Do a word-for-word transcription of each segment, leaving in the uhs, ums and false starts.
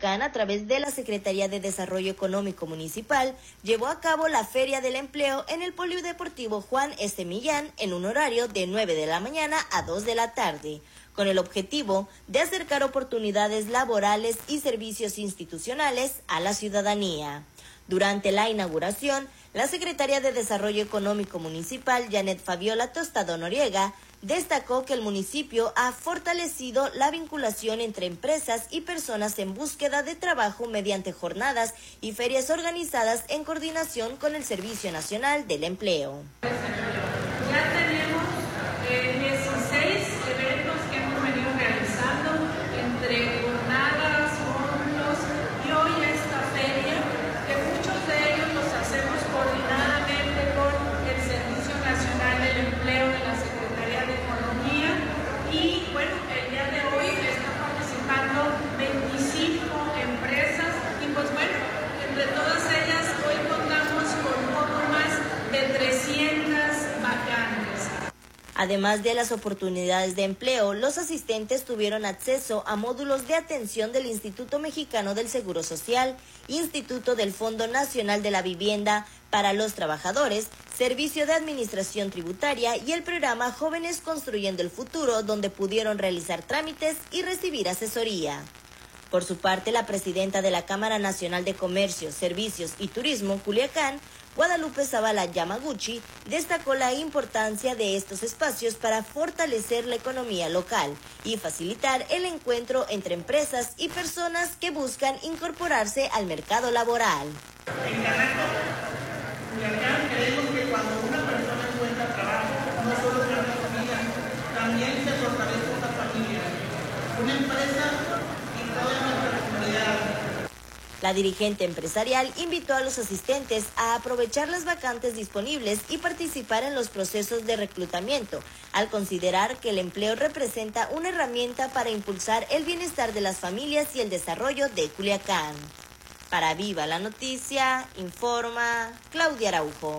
Culiacán, a través de la Secretaría de Desarrollo Económico Municipal, llevó a cabo la Feria del Empleo en el Polideportivo Juan S. Millán en un horario de nueve de la mañana a dos de la tarde, con el objetivo de acercar oportunidades laborales y servicios institucionales a la ciudadanía. Durante la inauguración, la Secretaria de Desarrollo Económico Municipal, Janet Fabiola Tostado Noriega, destacó que el municipio ha fortalecido la vinculación entre empresas y personas en búsqueda de trabajo mediante jornadas y ferias organizadas en coordinación con el Servicio Nacional del Empleo. Ya tenemos eh, dieciséis eventos que hemos venido realizando entre jornadas, módulos y hoy esta feria, que muchos de ellos los hacemos coordinadamente con el Servicio Nacional del Empleo de la Secretaría de Economía. Y bueno, el día de hoy están participando veinticinco empresas y pues bueno, entre todas ellas hoy contamos con poco más de trescientas vacantes. Además de las oportunidades de empleo, los asistentes tuvieron acceso a módulos de atención del Instituto Mexicano del Seguro Social, Instituto del Fondo Nacional de la Vivienda para los Trabajadores, Servicio de Administración Tributaria y el programa Jóvenes Construyendo el Futuro, donde pudieron realizar trámites y recibir asesoría. Por su parte, la presidenta de la Cámara Nacional de Comercio, Servicios y Turismo, Culiacán, Guadalupe Zavala Yamaguchi, destacó la importancia de estos espacios para fortalecer la economía local y facilitar el encuentro entre empresas y personas que buscan incorporarse al mercado laboral. En Canaco, Culiacán, creemos que cuando una persona encuentra trabajo, no solo crea una familia, también se fortalece esta familia. Una empresa y toda nuestra comunidad. La dirigente empresarial invitó a los asistentes a aprovechar las vacantes disponibles y participar en los procesos de reclutamiento, al considerar que el empleo representa una herramienta para impulsar el bienestar de las familias y el desarrollo de Culiacán. Para Viva la Noticia, informa Claudia Araujo.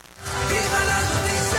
¡Viva la noticia!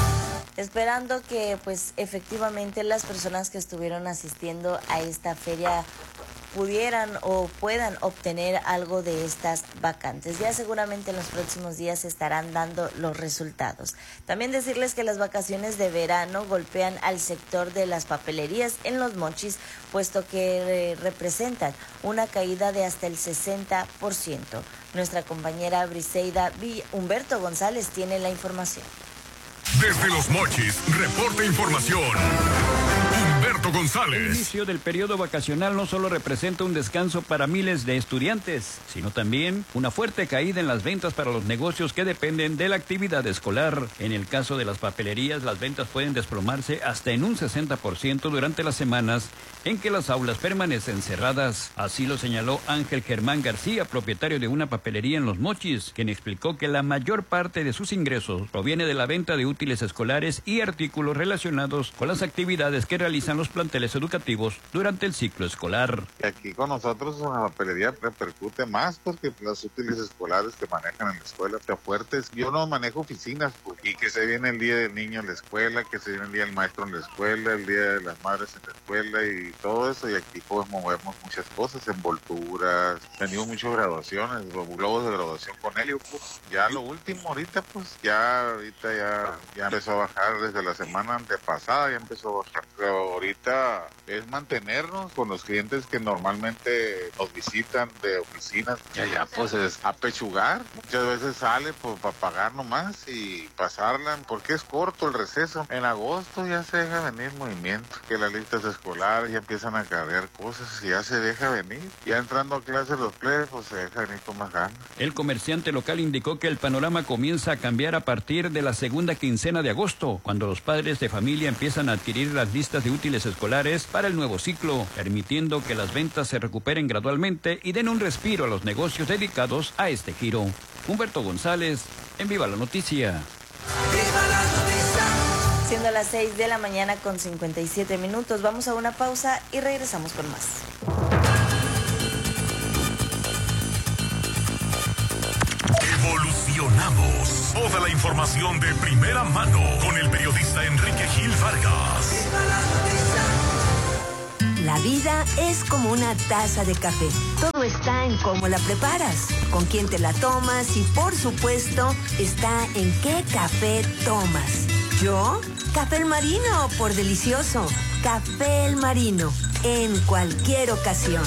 Esperando que pues efectivamente las personas que estuvieron asistiendo a esta feria pudieran o puedan obtener algo de estas vacantes. Ya seguramente en los próximos días se estarán dando los resultados. También decirles que las vacaciones de verano golpean al sector de las papelerías en Los Mochis, puesto que eh, representan una caída de hasta el sesenta por ciento. Nuestra compañera Briseida Humberto González tiene la información. Desde Los Mochis, reporta información. Humberto González. El inicio del periodo vacacional no solo representa un descanso para miles de estudiantes, sino también una fuerte caída en las ventas para los negocios que dependen de la actividad escolar. En el caso de las papelerías, las ventas pueden desplomarse hasta en un sesenta por ciento durante las semanas en que las aulas permanecen cerradas. Así lo señaló Ángel Germán García, propietario de una papelería en Los Mochis, quien explicó que la mayor parte de sus ingresos proviene de la venta de útiles escolares y artículos relacionados con las actividades que realizan los planteles educativos durante el ciclo escolar. Aquí con nosotros en la papelería repercute más porque los útiles escolares que manejan en la escuela están fuertes. Yo no manejo oficinas pues, y que se viene el día del niño en la escuela, que se viene el día del maestro en la escuela, el día de las madres en la escuela y todo eso, y aquí pues movemos muchas cosas, envolturas, tenemos muchas graduaciones, los globos de graduación con Helio, pues ya lo último ahorita pues ya ahorita ya, ya empezó a bajar desde la semana antepasada, ya empezó a bajar, pero ahorita es mantenernos con los clientes que normalmente nos visitan de oficinas, y allá pues es apechugar, muchas veces sale pues para pagar nomás y pasarla, porque es corto el receso, en agosto ya se deja venir movimiento, que las listas escolares ya empiezan a cargar cosas y ya se deja venir, ya entrando a clases los plebes pues se deja venir con más ganas. El comerciante local indicó que el panorama comienza a cambiar a partir de la segunda quincena de agosto, cuando los padres de familia empiezan a adquirir las listas de útiles escolares para el nuevo ciclo, permitiendo que las ventas se recuperen gradualmente y den un respiro a los negocios dedicados a este giro. Humberto González, en Viva la Noticia. ¡Viva la noticia! Siendo las seis de la mañana con cincuenta y siete minutos, vamos a una pausa y regresamos con más. Evolucionamos. Toda la información de primera mano con el periodista Enrique Gil Vargas. ¡Viva la noticia! La vida es como una taza de café. Todo está en cómo la preparas, con quién te la tomas y, por supuesto, está en qué café tomas. ¿Yo? Café El Marino, por delicioso. Café El Marino, en cualquier ocasión.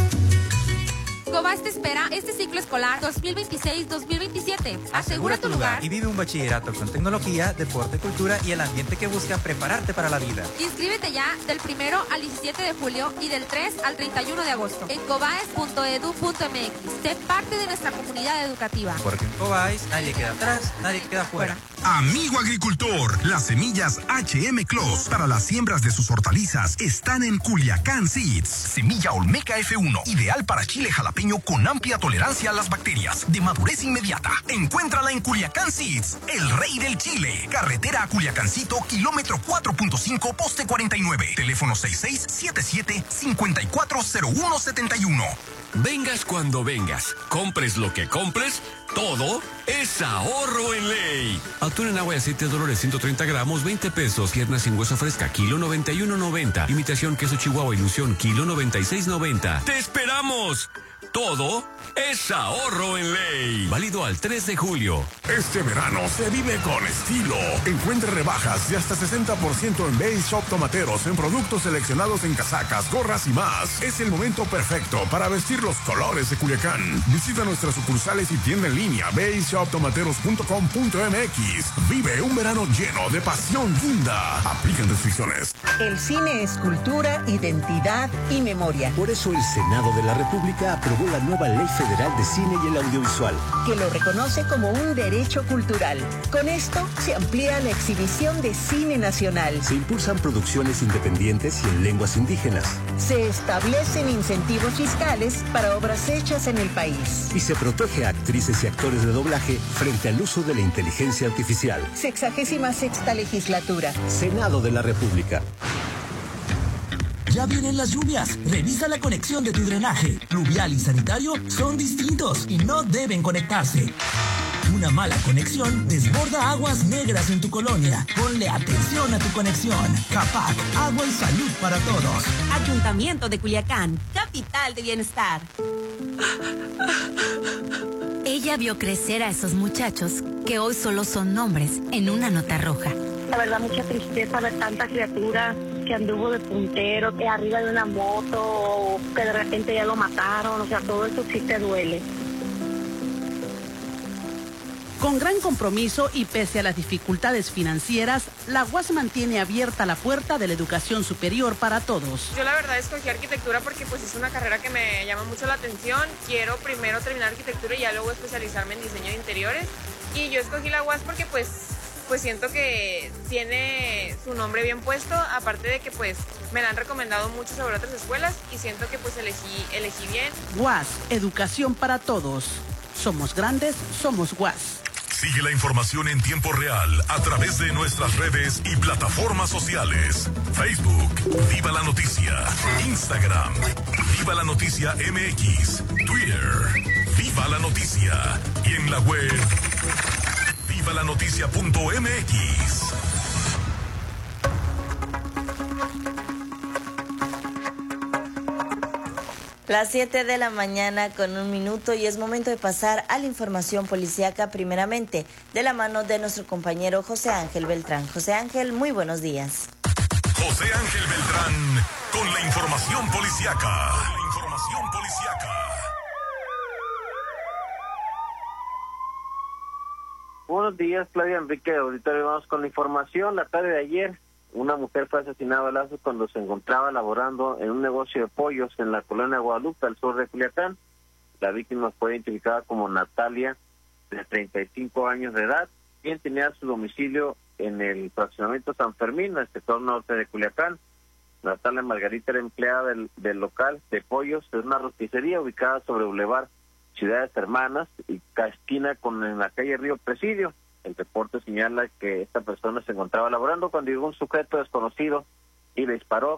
Cobás te espera este ciclo escolar dos mil veintiséis dos mil veintisiete. Asegura tu lugar y vive un bachillerato con tecnología, deporte, cultura y el ambiente que busca prepararte para la vida. Inscríbete ya del primero al diecisiete de julio y del tres al treinta y uno de agosto en cobaes punto edu punto m x. Sé parte de nuestra comunidad educativa. Porque en Cobaes nadie queda atrás, nadie queda fuera. Amigo agricultor, las semillas H M Clos para las siembras de sus hortalizas están en Culiacán Seeds. Semilla Olmeca F uno, ideal para chile jalapeño con amplia tolerancia a las bacterias, de madurez inmediata. Encuéntrala en Culiacán Seeds, el rey del chile. Carretera a Culiacancito, kilómetro cuatro punto cinco, poste cuarenta y nueve. Teléfono seis seis siete siete, cinco cuatro cero uno siete uno. Vengas cuando vengas, compres lo que compres, todo es ahorro en ley. Atún en agua y aceite Dolores ciento treinta gramos, veinte pesos. Pierna sin hueso fresca, kilo noventa y uno noventa. Imitación queso Chihuahua Ilusión, kilo noventa y seis noventa. ¡Te esperamos! Todo es ahorro en ley. Válido al tres de julio. Este verano se vive con estilo. Encuentre rebajas de hasta sesenta por ciento en Base Shop Tomateros en productos seleccionados en casacas, gorras y más. Es el momento perfecto para vestir los colores de Culiacán. Visita nuestras sucursales y tienda en línea base shop tomateros punto com punto m x. Vive un verano lleno de pasión linda. Aplican restricciones. El cine es cultura, identidad y memoria. Por eso el Senado de la República aprobó la nueva Ley Federal de Cine y el Audiovisual, que lo reconoce como un derecho cultural. Con esto se amplía la exhibición de cine nacional. Se impulsan producciones independientes y en lenguas indígenas. Se establecen incentivos fiscales para obras hechas en el país. Y se protege a actrices y actores de doblaje frente al uso de la inteligencia artificial. Sexagésima sexta legislatura. Senado de la República. Ya vienen las lluvias. Revisa la conexión de tu drenaje. Pluvial y sanitario son distintos y no deben conectarse. Una mala conexión desborda aguas negras en tu colonia. Ponle atención a tu conexión. CAPAC, agua y salud para todos. Ayuntamiento de Culiacán, capital de bienestar. Ella vio crecer a esos muchachos que hoy solo son nombres en una nota roja. La verdad, mucha tristeza ver tanta criatura que anduvo de puntero, que arriba de una moto, o que de repente ya lo mataron. O sea, todo eso sí te duele. Con gran compromiso y pese a las dificultades financieras, la U A S mantiene abierta la puerta de la educación superior para todos. Yo la verdad escogí arquitectura porque pues es una carrera que me llama mucho la atención. Quiero primero terminar arquitectura y ya luego especializarme en diseño de interiores. Y yo escogí la U A S porque pues, pues siento que tiene su nombre bien puesto, aparte de que pues me la han recomendado mucho sobre otras escuelas y siento que pues elegí, elegí bien. U A S, educación para todos. Somos grandes, somos U A S. Sigue la información en tiempo real a través de nuestras redes y plataformas sociales. Facebook, Viva la Noticia. Instagram, Viva la Noticia M X. Twitter, Viva la Noticia. Y en la web, viva la noticia punto m x. Las siete de la mañana con un minuto y es momento de pasar a la información policíaca primeramente de la mano de nuestro compañero José Ángel Beltrán. José Ángel, muy buenos días. José Ángel Beltrán con la información policíaca. La información policíaca. Buenos días, Claudia Enrique. Ahorita vamos con la información. La tarde de ayer, una mujer fue asesinada a balazos cuando se encontraba laborando en un negocio de pollos en la colonia Guadalupe, al sur de Culiacán. La víctima fue identificada como Natalia, de treinta y cinco años de edad, quien tenía su domicilio en el fraccionamiento San Fermín, en el sector norte de Culiacán. Natalia Margarita era empleada del, del local de pollos, es una rosticería ubicada sobre Boulevard Ciudades Hermanas y esquina con en la calle Río Presidio. El reporte señala que esta persona se encontraba laborando cuando llegó un sujeto desconocido y le disparó.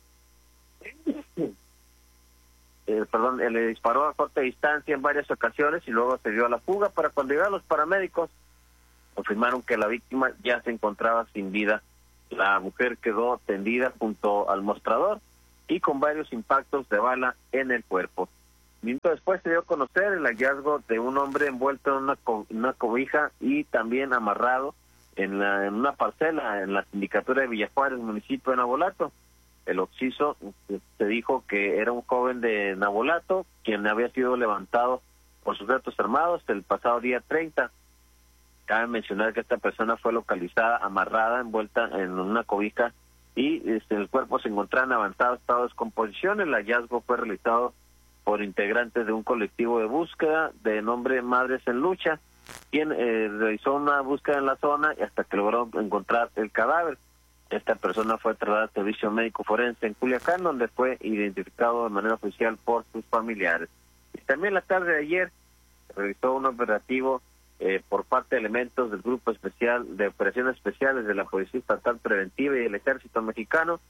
eh, perdón, le disparó a corta distancia en varias ocasiones y luego se dio a la fuga. Para cuando llegaron los paramédicos, confirmaron que la víctima ya se encontraba sin vida. La mujer quedó tendida junto al mostrador y con varios impactos de bala en el cuerpo. Minutos después se dio a conocer el hallazgo de un hombre envuelto en una, co una cobija y también amarrado en, la, en una parcela en la sindicatura de Villajuárez, municipio de Navolato. El occiso se dijo que era un joven de Navolato, quien había sido levantado por sujetos armados el pasado día treinta. Cabe mencionar que esta persona fue localizada amarrada, envuelta en una cobija y este, el cuerpo se encontraba en avanzado estado de descomposición. El hallazgo fue realizado por integrantes de un colectivo de búsqueda de nombre Madres en Lucha, quien eh, realizó una búsqueda en la zona y hasta que logró encontrar el cadáver. Esta persona fue trasladada al servicio médico forense en Culiacán, donde fue identificado de manera oficial por sus familiares. Y también la tarde de ayer se realizó un operativo eh, por parte de elementos del Grupo Especial de Operaciones Especiales de la Policía Estatal Preventiva y el Ejército Mexicano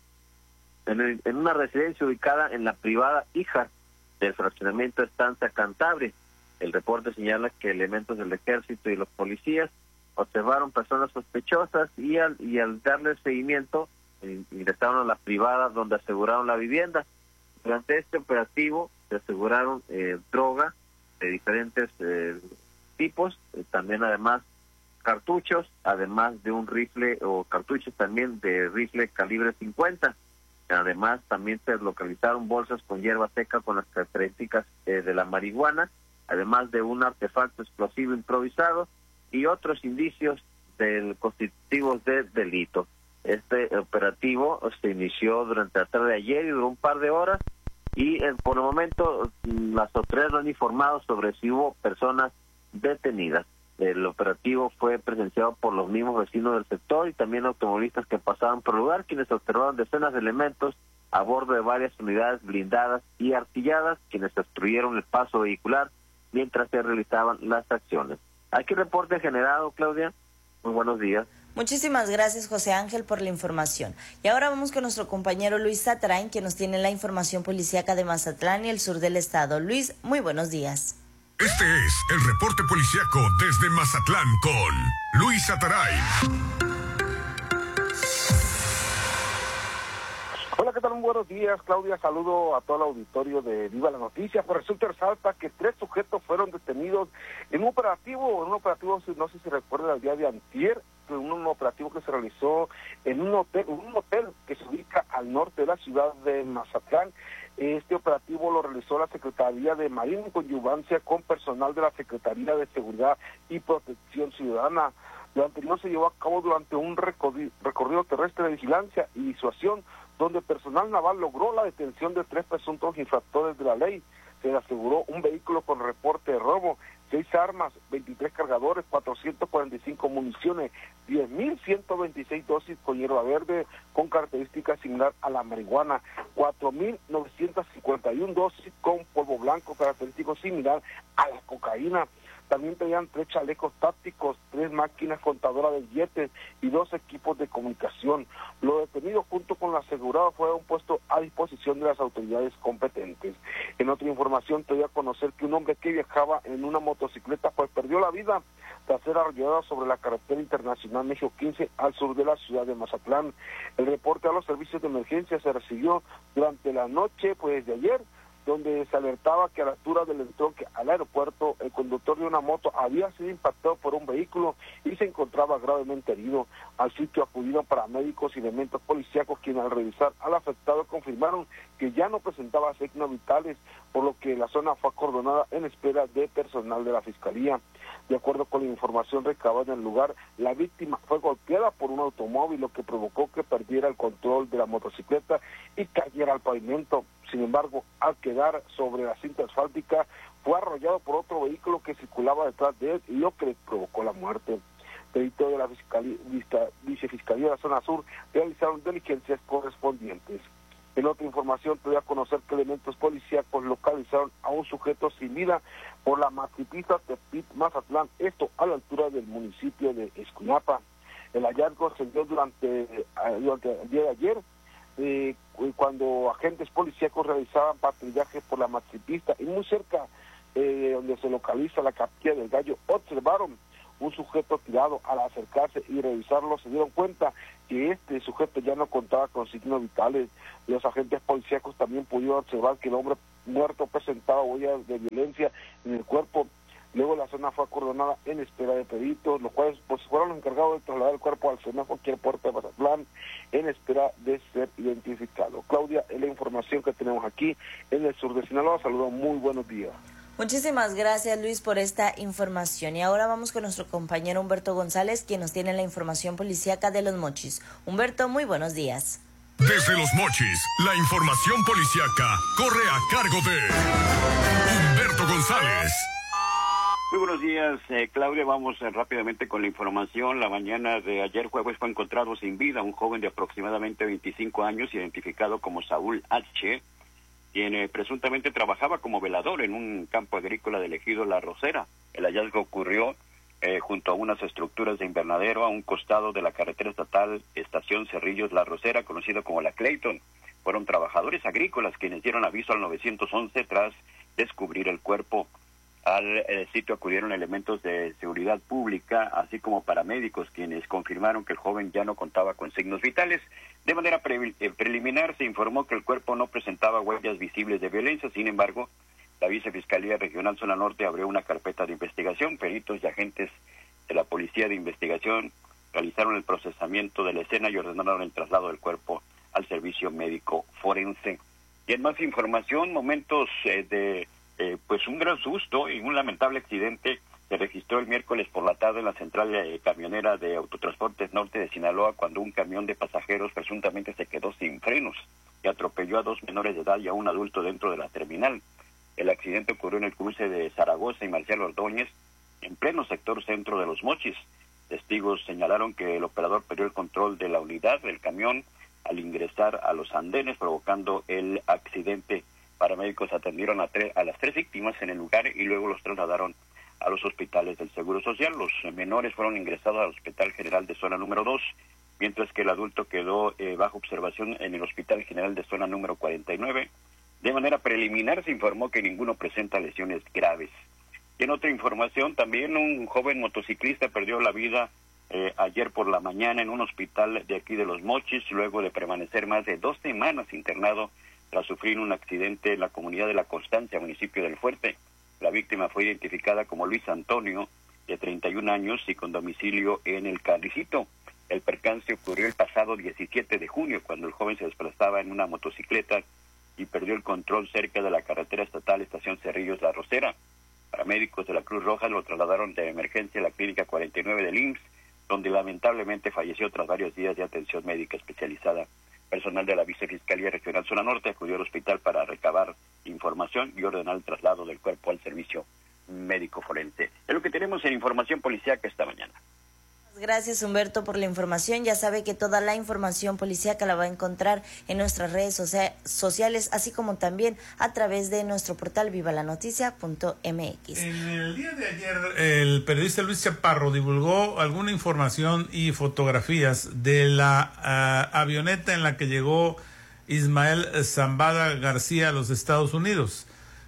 en, el, en una residencia ubicada en la privada Híjar del fraccionamiento Estancia Cantabria. El reporte señala que elementos del ejército y los policías observaron personas sospechosas y al, y al darle seguimiento ingresaron a la privada donde aseguraron la vivienda. Durante este operativo se aseguraron eh, droga de diferentes eh, tipos, eh, también además cartuchos, además de un rifle o cartuchos también de rifle calibre cincuenta. Además, también se localizaron bolsas con hierba seca con las características eh, de la marihuana, además de un artefacto explosivo improvisado y otros indicios del constitutivos de delito. Este operativo se inició durante la tarde de ayer y duró un par de horas y eh, por el momento las autoridades no han informado sobre si hubo personas detenidas. El operativo fue presenciado por los mismos vecinos del sector y también automovilistas que pasaban por el lugar, quienes observaron decenas de elementos a bordo de varias unidades blindadas y artilladas, quienes obstruyeron el paso vehicular mientras se realizaban las acciones. Aquí reporte generado, Claudia. Muy buenos días. Muchísimas gracias, José Ángel, por la información. Y ahora vamos con nuestro compañero Luis Satrain, que nos tiene la información policíaca de Mazatlán y el sur del estado. Luis, muy buenos días. Este es el reporte policíaco desde Mazatlán con Luis Satrain. Hola, ¿qué tal? Muy buenos días, Claudia. Saludo a todo el auditorio de Viva la Noticia. Pues resulta resalta que tres sujetos fueron detenidos en un operativo, en un operativo, no sé si recuerdan, el día de antier, un, un operativo que se realizó en un hotel, un hotel que se ubica al norte de la ciudad de Mazatlán. Este operativo lo realizó la Secretaría de Marina en conjugancia con personal de la Secretaría de Seguridad y Protección Ciudadana. Lo anterior se llevó a cabo durante un recorrido, recorrido terrestre de vigilancia y disuasión, donde personal naval logró la detención de tres presuntos infractores de la ley. Se le aseguró un vehículo con reporte de robo, seis armas, veintitrés cargadores, cuatrocientas cuarenta y cinco municiones, diez mil ciento veintiséis dosis con hierba verde con características similar a la marihuana, cuatro mil novecientas cincuenta y una dosis con polvo blanco característico similar a la cocaína. También tenían tres chalecos tácticos, tres máquinas contadoras de billetes y dos equipos de comunicación. Lo detenido junto con lo asegurado fueron puestos a disposición de las autoridades competentes. En otra información te doy a conocer que un hombre que viajaba en una motocicleta pues perdió la vida tras ser arrollado sobre la carretera internacional México quince al sur de la ciudad de Mazatlán. El reporte a los servicios de emergencia se recibió durante la noche pues de ayer, donde se alertaba que a la altura del entronque al aeropuerto, el conductor de una moto había sido impactado por un vehículo y se encontraba gravemente herido. Al sitio acudieron paramédicos y elementos policíacos, quienes al revisar al afectado confirmaron que ya no presentaba signos vitales, por lo que la zona fue acordonada en espera de personal de la Fiscalía. De acuerdo con la información recabada en el lugar, la víctima fue golpeada por un automóvil, lo que provocó que perdiera el control de la motocicleta y cayera al pavimento. Sin embargo, al quedar sobre la cinta asfáltica, fue arrollado por otro vehículo que circulaba detrás de él, lo que le provocó la muerte. Perito de la Fiscalía, Vicefiscalía de la Zona Sur realizaron diligencias correspondientes. En otra información, te voy a conocer que elementos policíacos localizaron a un sujeto sin vida por la Matripista Tepit Mazatlán, esto a la altura del municipio de Escuñapa. El hallazgo se dio durante, durante el día de ayer, eh, cuando agentes policíacos realizaban patrullaje por la Matripista y muy cerca eh, donde se localiza la Capilla del Gallo, observaron un sujeto tirado. Al acercarse y revisarlo se dieron cuenta que este sujeto ya no contaba con signos vitales. Los agentes policíacos también pudieron observar que el hombre muerto presentaba huellas de violencia en el cuerpo. Luego la zona fue acordonada en espera de peritos, los cuales pues fueron los encargados de trasladar el cuerpo al semáforo aquí al puerto de Mazatlán en espera de ser identificado. Claudia, es la información que tenemos aquí en el sur de Sinaloa. Saludos, muy buenos días. Muchísimas gracias, Luis, por esta información. Y ahora vamos con nuestro compañero Humberto González, quien nos tiene la información policíaca de Los Mochis. Humberto, muy buenos días. Desde Los Mochis, la información policíaca corre a cargo de Humberto González. Muy buenos días, eh, Claudia. Vamos eh, rápidamente con la información. La mañana de ayer jueves fue encontrado sin vida un joven de aproximadamente veinticinco años, identificado como Saúl H., quien eh, presuntamente trabajaba como velador en un campo agrícola del ejido La Rosera. El hallazgo ocurrió eh, junto a unas estructuras de invernadero a un costado de la carretera estatal Estación Cerrillos La Rosera, conocido como la Clayton. Fueron trabajadores agrícolas quienes dieron aviso al nueve once tras descubrir el cuerpo. Al eh, sitio acudieron elementos de seguridad pública, así como paramédicos, quienes confirmaron que el joven ya no contaba con signos vitales. De manera pre eh, preliminar se informó que el cuerpo no presentaba huellas visibles de violencia. Sin embargo, la Vicefiscalía Regional Zona Norte abrió una carpeta de investigación. Peritos y agentes de la Policía de Investigación realizaron el procesamiento de la escena y ordenaron el traslado del cuerpo al servicio médico forense. Y en más información, momentos eh, de... Eh, pues un gran susto y un lamentable accidente se registró el miércoles por la tarde en la central eh, camionera de Autotransportes Norte de Sinaloa, cuando un camión de pasajeros presuntamente se quedó sin frenos y atropelló a dos menores de edad y a un adulto dentro de la terminal. El accidente ocurrió en el cruce de Zaragoza y Marcial Ordóñez, en pleno sector centro de Los Mochis. Testigos señalaron que el operador perdió el control de la unidad del camión al ingresar a los andenes, provocando el accidente. Paramédicos atendieron a, a las tres víctimas en el lugar y luego los trasladaron a los hospitales del Seguro Social. Los menores fueron ingresados al Hospital General de Zona número dos, mientras que el adulto quedó eh, bajo observación en el Hospital General de Zona número cuarenta y nueve. De manera preliminar se informó que ninguno presenta lesiones graves. Y en otra información, también un joven motociclista perdió la vida eh, ayer por la mañana en un hospital de aquí de Los Mochis, luego de permanecer más de dos semanas internado tras sufrir un accidente en la comunidad de La Constancia, municipio del Fuerte. La víctima fue identificada como Luis Antonio, de treinta y un años y con domicilio en el Carricito. El percance ocurrió el pasado diecisiete de junio, cuando el joven se desplazaba en una motocicleta y perdió el control cerca de la carretera estatal Estación Cerrillos La Rosera. Paramédicos de la Cruz Roja lo trasladaron de emergencia a la clínica cuarenta y nueve del I M S S, donde lamentablemente falleció tras varios días de atención médica especializada. Personal de la Vicefiscalía Regional Zona Norte acudió al hospital para recabar información y ordenar el traslado del cuerpo al servicio médico forense. Es lo que tenemos en información policíaca esta mañana. Gracias, Humberto, por la información. Ya sabe que toda la información policíaca la va a encontrar en nuestras redes socia- sociales, así como también a través de nuestro portal viva la noticia punto m x. En el día de ayer, el periodista Luis Chaparro divulgó alguna información y fotografías de la uh, avioneta en la que llegó Ismael Zambada García a los Estados Unidos.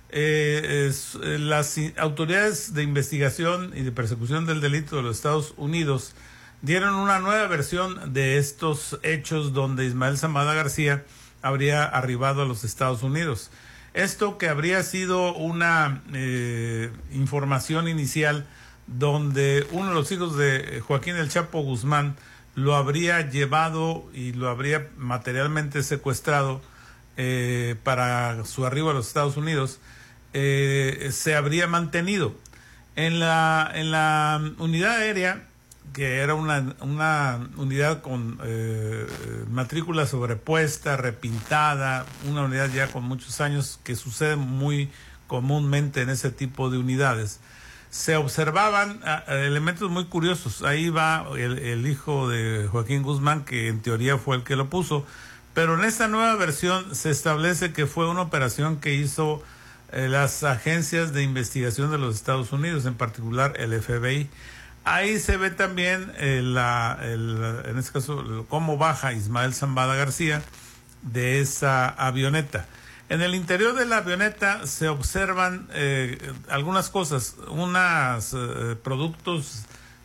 Eh, es, eh, las autoridades de investigación y de persecución del delito de los Estados Unidos dieron una nueva versión de estos hechos donde Ismael Zambada García habría arribado a los Estados Unidos. Esto que habría sido una eh, información inicial donde uno de los hijos de Joaquín El Chapo Guzmán lo habría llevado y lo habría materialmente secuestrado eh, para su arribo a los Estados Unidos. Eh, se habría mantenido en la en la unidad aérea, que era una una unidad con eh, matrícula sobrepuesta, repintada, una unidad ya con muchos años, que sucede muy comúnmente en ese tipo de unidades. Se observaban a, a elementos muy curiosos. Ahí va el, el hijo de Joaquín Guzmán, que en teoría fue el que lo puso, pero en esta nueva versión se establece que fue una operación que hizo las agencias de investigación de los Estados Unidos, en particular el F B I. Ahí se ve también eh, la, el, en este caso cómo baja Ismael Zambada García de esa avioneta. En el interior de la avioneta se observan eh, algunas cosas, unos eh, productos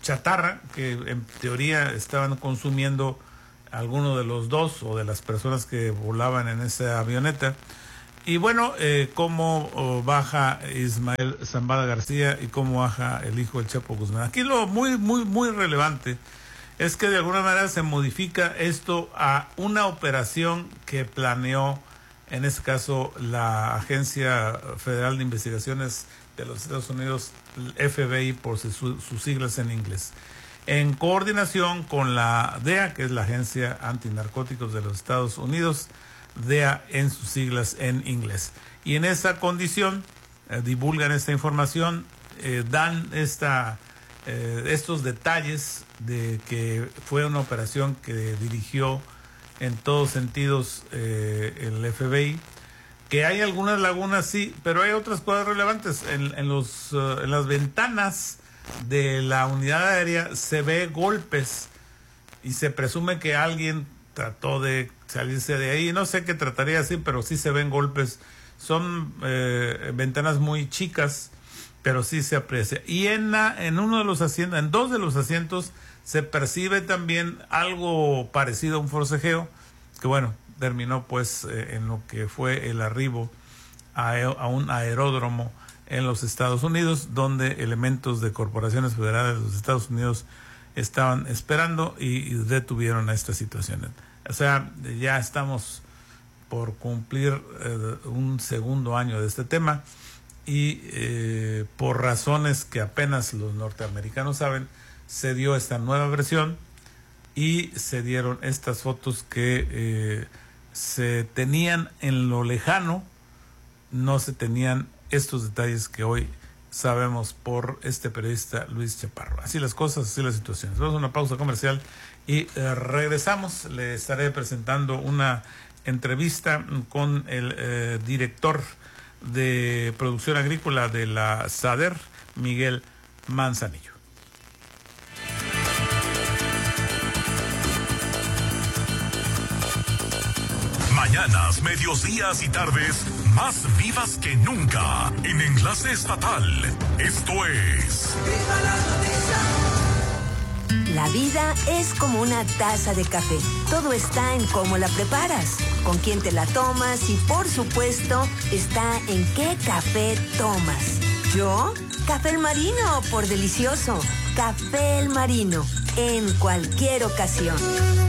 chatarra que en teoría estaban consumiendo alguno de los dos o de las personas que volaban en esa avioneta. Y bueno, eh, cómo oh, baja Ismael Zambada García y cómo baja el hijo del Chapo Guzmán. Aquí lo muy, muy, muy relevante es que de alguna manera se modifica esto a una operación que planeó, en este caso, la Agencia Federal de Investigaciones de los Estados Unidos, F B I por sus, sus siglas en inglés, en coordinación con la D E A, que es la Agencia Antinarcóticos de los Estados Unidos, D E A en sus siglas en inglés. Y en esa condición eh, divulgan esta información, eh, dan esta, eh, estos detalles de que fue una operación que dirigió en todos sentidos eh, el F B I, que hay algunas lagunas, sí, pero hay otras cosas relevantes. En, en, los, uh, en las ventanas de la unidad aérea se ve golpes y se presume que alguien trató de salirse de ahí. No sé qué trataría así, pero sí se ven golpes. Son eh, ventanas muy chicas, pero sí se aprecia. Y en, la, en uno de los asientos, en dos de los asientos, se percibe también algo parecido a un forcejeo, que bueno, terminó pues eh, en lo que fue el arribo a, a un aeródromo en los Estados Unidos, donde elementos de corporaciones federales de los Estados Unidos estaban esperando y, y detuvieron a esta situación. O sea, ya estamos por cumplir eh, un segundo año de este tema y eh, por razones que apenas los norteamericanos saben, se dio esta nueva versión y se dieron estas fotos que eh, se tenían en lo lejano, no se tenían estos detalles que hoy sabemos por este periodista Luis Chaparro. Así las cosas, así las situaciones. Vamos a una pausa comercial y eh, regresamos. Le estaré presentando una entrevista con el eh, director de producción agrícola de la SADER, Miguel Manzanillo. Mañanas, medios días y tardes más vivas que nunca en Enlace Estatal. Esto es ¡Viva la noticia! La vida es como una taza de café. Todo está en cómo la preparas, con quién te la tomas y, por supuesto, está en qué café tomas. ¿Yo? Café El Marino, por delicioso. Café El Marino, en cualquier ocasión.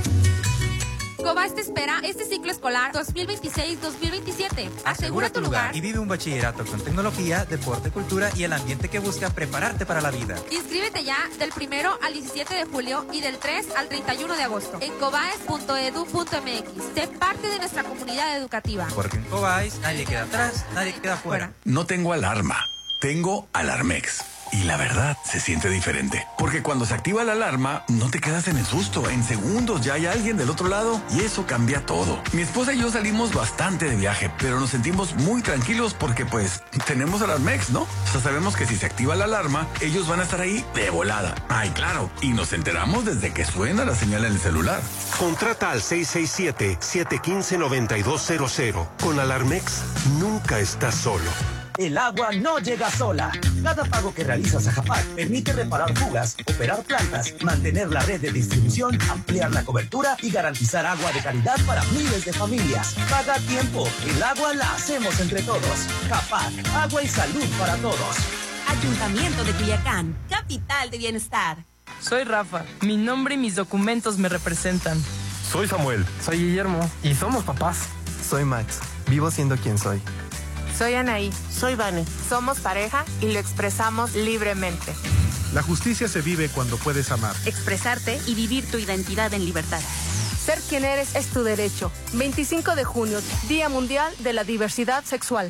Cobas te espera este ciclo escolar dos mil veintiséis dos mil veintisiete. Asegura tu lugar y vive un bachillerato con tecnología, deporte, cultura y el ambiente que busca prepararte para la vida. Inscríbete ya del primero al diecisiete de julio y del tres al treinta y uno de agosto en cobaes punto edu punto m x. Sé parte de nuestra comunidad educativa. Porque en Cobaes nadie queda atrás, nadie queda fuera. No tengo alarma, tengo Alarmex. Y la verdad, se siente diferente. Porque cuando se activa la alarma, no te quedas en el susto. En segundos ya hay alguien del otro lado y eso cambia todo. Mi esposa y yo salimos bastante de viaje, pero nos sentimos muy tranquilos porque pues tenemos Alarmex, ¿no? O sea, sabemos que si se activa la alarma, ellos van a estar ahí de volada. Ay, claro. Y nos enteramos desde que suena la señal en el celular. Contrata al seis seis siete, siete uno cinco, nueve dos cero cero. Con Alarmex, nunca estás solo. El agua no llega sola. Cada pago que realizas a Japac permite reparar fugas, operar plantas, mantener la red de distribución, ampliar la cobertura y garantizar agua de calidad para miles de familias. Paga a tiempo. El agua la hacemos entre todos. Japac, agua y salud para todos. Ayuntamiento de Culiacán, capital de bienestar. Soy Rafa. Mi nombre y mis documentos me representan. Soy Samuel. Soy Guillermo. Y somos papás. Soy Max. Vivo siendo quien soy. Soy Anaí. Soy Vane. Somos pareja y lo expresamos libremente. La justicia se vive cuando puedes amar, expresarte y vivir tu identidad en libertad. Ser quien eres es tu derecho. veinticinco de junio, Día Mundial de la Diversidad Sexual.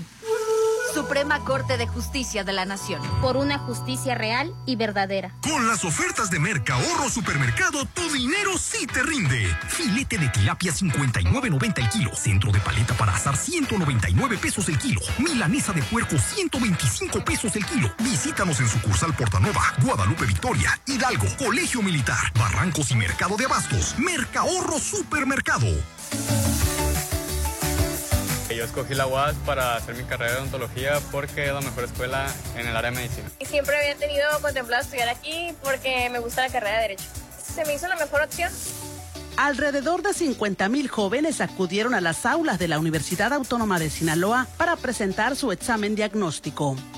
Suprema Corte de Justicia de la Nación. Por una justicia real y verdadera. Con las ofertas de Mercahorro Supermercado, tu dinero sí te rinde. Filete de tilapia cincuenta y nueve noventa el kilo. Centro de paleta para asar ciento noventa y nueve pesos el kilo. Milanesa de puerco ciento veinticinco pesos el kilo. Visítanos en sucursal Portanova, Guadalupe Victoria, Hidalgo, Colegio Militar, Barrancos y Mercado de Abastos. Mercahorro Supermercado. Ellos escogí la U A S para hacer mi carrera de odontología porque es la mejor escuela en el área de medicina. Y siempre había tenido contemplado estudiar aquí porque me gusta la carrera de Derecho. Se me hizo la mejor opción. Alrededor de cincuenta mil jóvenes acudieron a las aulas de la Universidad Autónoma de Sinaloa para presentar su examen diagnóstico.